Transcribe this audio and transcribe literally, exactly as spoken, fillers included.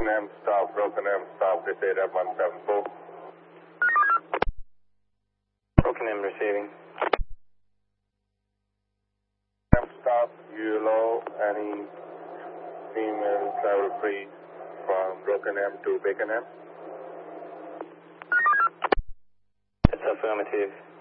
M, stop, Broken M, stop, this eight F one seven four. Broken M receiving. M, stop, U L O, any female travel free from Broken M to Bacon M? It's affirmative.